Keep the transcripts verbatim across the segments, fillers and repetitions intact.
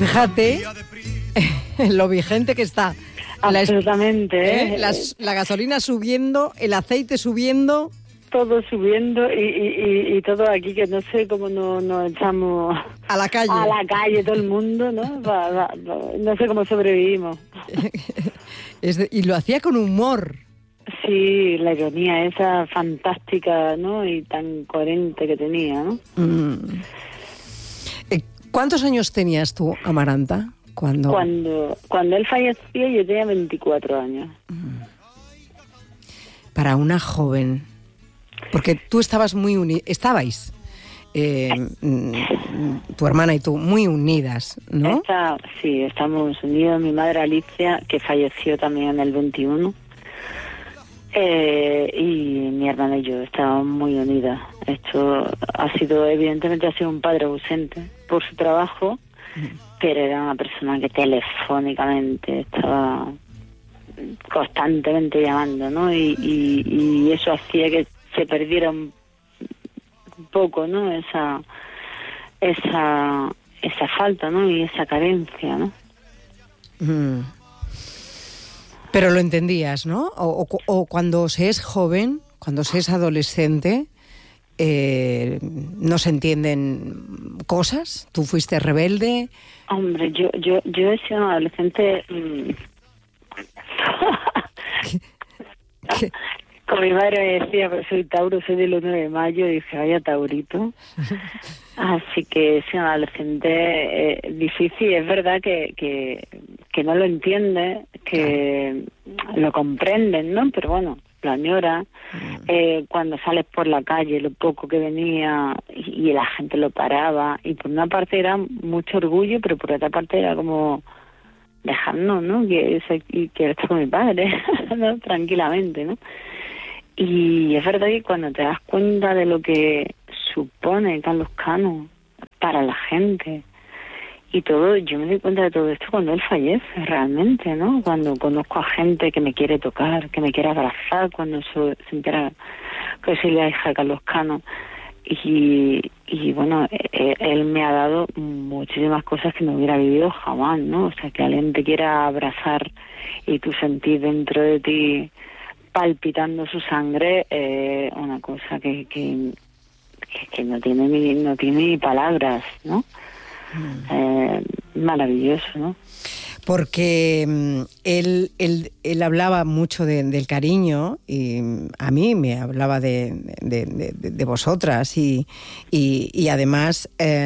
Fíjate lo vigente que está. Absolutamente. La, ¿eh? ¿eh? La, la gasolina subiendo, el aceite subiendo. Todo subiendo y, y, y todo aquí que no sé cómo nos no echamos a la calle. A la calle todo el mundo, ¿no? Va, va, va, no sé cómo sobrevivimos. Es de, y lo hacía con humor. Sí, la ironía esa fantástica, ¿no? Y tan coherente que tenía, ¿no? Mm. ¿Cuántos años tenías tú, Amaranta? Cuando... Cuando, cuando él falleció yo tenía veinticuatro años. Para una joven, porque tú estabas muy unida, estabais, eh, tu hermana y tú, muy unidas, ¿no? Está, sí, estamos unidos. Mi madre Alicia, que falleció también en el veintiuno, eh, y mi hermana y yo estábamos muy unidas. Esto ha sido, evidentemente, ha sido un padre ausente por su trabajo, pero era una persona que telefónicamente estaba constantemente llamando, ¿no? Y, y, y eso hacía que se perdiera un poco, ¿no? Esa, esa, esa falta, ¿no? Y esa carencia, ¿no? Mm. Pero lo entendías, ¿no? O, o, o cuando se es joven, cuando se es adolescente, eh, no se entienden cosas. ¿Tú fuiste rebelde? Hombre, yo yo yo he sido un adolescente mmm... ¿Qué? ¿Qué? Como mi madre me decía, pero soy Tauro, soy del uno de mayo, y dije, vaya Taurito. Así que es un adolescente eh, difícil. Es verdad que, que, que no lo entiende, que claro, lo comprenden, ¿no? Pero bueno, lo añora. Eh, cuando sales por la calle, lo poco que venía, y, y la gente lo paraba. Y por una parte era mucho orgullo, pero por otra parte era como... dejarnos, ¿no? Que, que quiero estar con mi padre, ¿no? Tranquilamente, ¿no? Y es verdad que cuando te das cuenta de lo que supone Carlos Cano para la gente y todo, yo me doy cuenta de todo esto cuando él fallece realmente, ¿no? Cuando conozco a gente que me quiere tocar, que me quiere abrazar, cuando se, se entera que soy la hija de Carlos Cano. Y, y bueno, él, él me ha dado muchísimas cosas que no hubiera vivido jamás, ¿no? O sea, que alguien te quiera abrazar y tú sentir dentro de ti palpitando su sangre, eh, una cosa que, que, que no tiene ni no tiene ni palabras, ¿no? Mm. Eh, maravilloso, ¿no? Porque um, él, él, él hablaba mucho de, del cariño y a mí me hablaba de, de, de, de vosotras y, y, y además eh,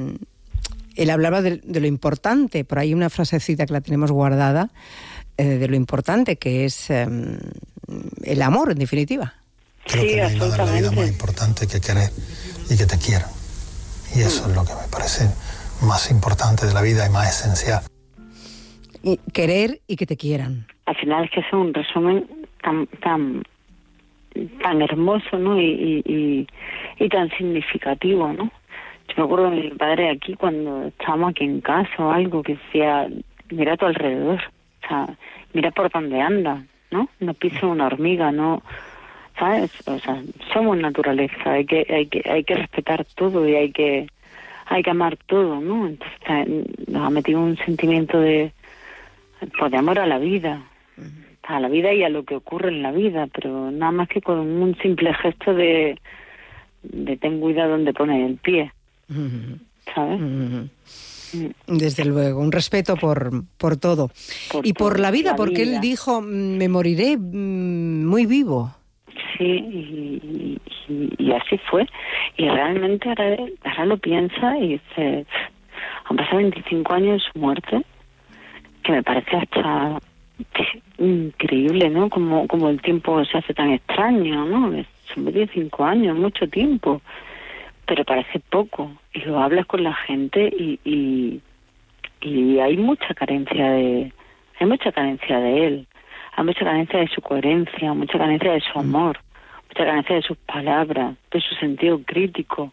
él hablaba de, de lo importante, por ahí una frasecita que la tenemos guardada, eh, de lo importante que es eh, el amor, en definitiva. Creo sí, que no hay nada en la vida más importante que querer y que te quieran. Y eso mm. es lo que me parece más importante de la vida y más esencial. Y querer y que te quieran. Al final es que es un resumen tan tan tan hermoso, ¿no? Y, y, y, y tan significativo, ¿no? Yo me acuerdo de mi padre aquí cuando estábamos aquí en casa o algo, que decía, mira a tu alrededor, o sea, mira por dónde anda, ¿no? No pises una hormiga, no, ¿sabes? O sea, somos naturaleza, hay que hay que hay que respetar todo y hay que hay que amar todo, ¿no? Entonces nos ha metido un sentimiento de pues de amor a la vida, a la vida y a lo que ocurre en la vida, pero nada más que con un simple gesto de, de ten cuidado donde pones el pie, ¿sabes? Desde luego, un respeto por, por todo. Por y por todo, la vida, la porque vida. Él dijo, me moriré muy vivo. Sí, y, y, y así fue. Y realmente ahora, ahora lo piensa y dice, han pasado veinticinco años de su muerte, que me parece hasta increíble, ¿no? Como, como el tiempo se hace tan extraño, ¿no? Son veinticinco años, mucho tiempo, pero parece poco. Y lo hablas con la gente y, y, y hay mucha carencia de, hay mucha carencia de él, hay mucha carencia de su coherencia, mucha carencia de su amor, mucha carencia de sus palabras, de su sentido crítico.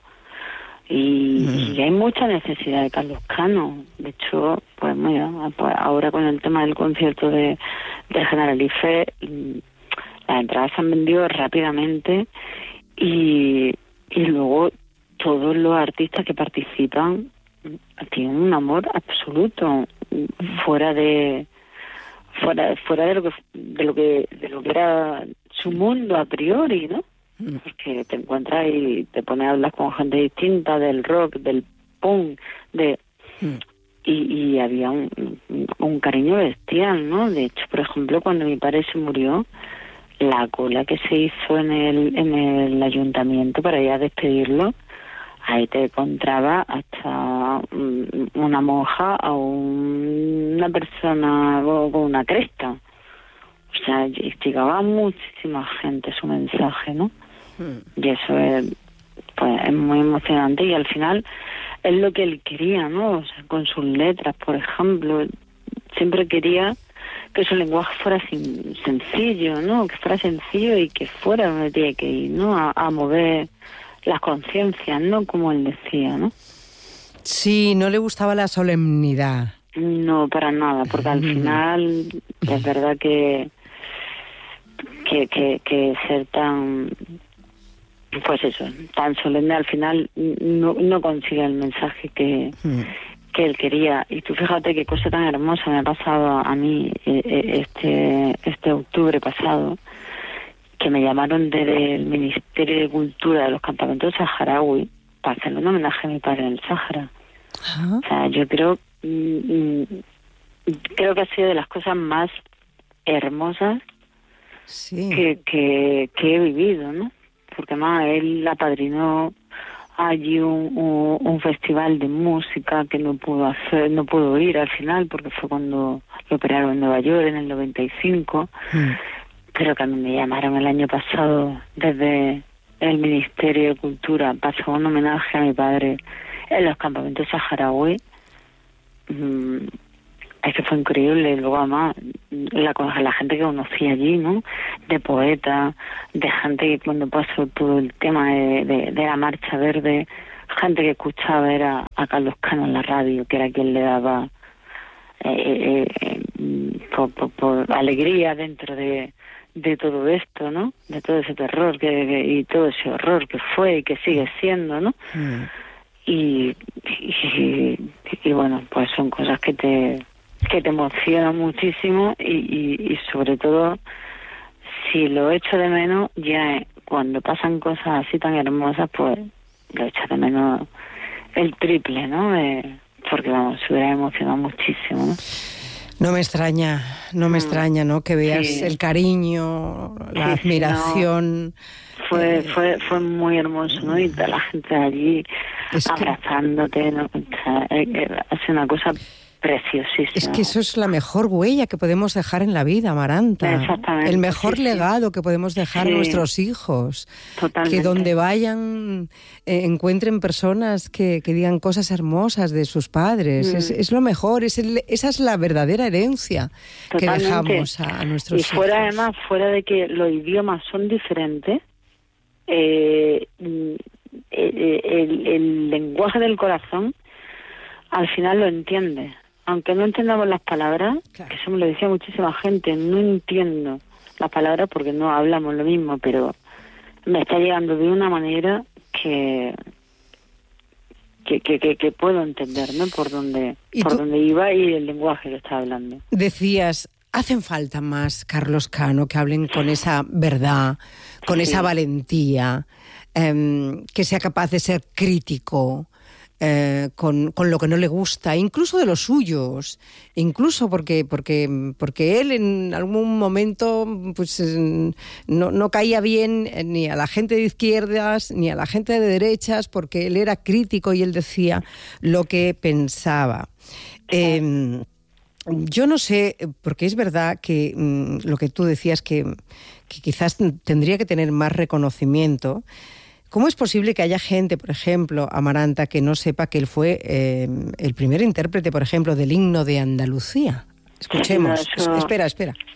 Y, mm. y hay mucha necesidad de Carlos Cano. De hecho, pues mira, pues ahora con el tema del concierto de, de Generalife, las entradas se han vendido rápidamente y, y luego todos los artistas que participan tiene un amor absoluto, fuera de fuera fuera de lo que de lo que de lo que era su mundo a priori, ¿no? Porque te encuentras y te pones a hablar con gente distinta del rock, del punk, de y, y había un, un cariño bestial, ¿no? De hecho, por ejemplo, cuando mi padre se murió, la cola que se hizo en el en el ayuntamiento para ir a despedirlo, ahí te encontraba hasta una monja o un, una persona con una cresta. O sea, llegaba muchísima gente su mensaje, ¿no? Mm. Y eso es, pues, es muy emocionante, y al final es lo que él quería, ¿no? O sea, con sus letras, por ejemplo, siempre quería que su lenguaje fuera sin, sencillo, ¿no? Que fuera sencillo y que fuera donde tiene que ir, ¿no? A, a mover las conciencias, ¿no? Como él decía, ¿no? Sí, no le gustaba la solemnidad. No, para nada, porque al final es verdad que que, que, que ser tan, pues eso, tan solemne al final no, no consigue el mensaje que, que él quería. Y tú fíjate qué cosa tan hermosa me ha pasado a mí este, este octubre pasado, que me llamaron desde el Ministerio de Cultura de los campamentos saharaui para hacerle un homenaje a mi padre en el Sáhara. Uh-huh. O sea, yo creo mm, creo que ha sido de las cosas más hermosas sí. que, que, que he vivido, ¿no? Porque además él apadrinó allí un, un, un festival de música que no pudo hacer, no pudo ir al final porque fue cuando lo operaron en Nueva York en el noventa y cinco. Mm. Pero que a mí me llamaron el año pasado desde el Ministerio de Cultura para hacer un homenaje a mi padre en los campamentos saharaui. Mm, es que fue increíble. Luego además la, la gente que conocía allí, ¿no? De poetas, de gente que cuando pasó todo el tema de, de, de la Marcha Verde, gente que escuchaba era a Carlos Cano en la radio, que era quien le daba eh, eh, por, por, por alegría dentro de de todo esto, ¿no? De todo ese terror que, que, y todo ese horror que fue y que sigue siendo, ¿no? Mm. Y, y, y bueno, pues son cosas que te que te emocionan muchísimo y, y, y sobre todo si lo echo de menos ya cuando pasan cosas así tan hermosas, pues lo echo de menos el triple, ¿no? Eh, porque vamos, se hubiera emocionado muchísimo, ¿no? No me extraña, no me mm. extraña, ¿no? Que veas sí. el cariño, la sí, admiración. No. Fue, eh, fue, fue muy hermoso, ¿no? Y toda la gente allí es abrazándote, ¿no? O sea, hace una cosa preciosísima. Es que eso es la mejor huella que podemos dejar en la vida, Amaranta. Exactamente. El mejor sí, legado sí. que podemos dejar sí. a nuestros hijos. Totalmente. Que donde vayan eh, encuentren personas que, que digan cosas hermosas de sus padres. Mm. Es, es lo mejor, es el, esa es la verdadera herencia Totalmente. que dejamos a, a nuestros hijos. Y fuera hijos. además, fuera de que los idiomas son diferentes, eh, el, el, el lenguaje del corazón al final lo entiende. Aunque no entendamos las palabras, claro. que eso me lo decía muchísima gente, no entiendo las palabras porque no hablamos lo mismo, pero me está llegando de una manera que que, que, que, que puedo entender, ¿no? Por dónde, por dónde iba y el lenguaje que estaba hablando. Decías, hacen falta más Carlos Cano que hablen con esa verdad, con sí. esa valentía, eh, que sea capaz de ser crítico, Eh, con, con lo que no le gusta, incluso de los suyos, incluso porque porque porque él en algún momento pues no, no caía bien ni a la gente de izquierdas ni a la gente de derechas, porque él era crítico y él decía lo que pensaba. Eh, yo no sé, porque es verdad que mm, lo que tú decías que, que quizás tendría que tener más reconocimiento. ¿Cómo es posible que haya gente, por ejemplo, Amaranta, que no sepa que él fue eh, el primer intérprete, por ejemplo, del himno de Andalucía? Escuchemos. Sí, no, eso... Espera, espera.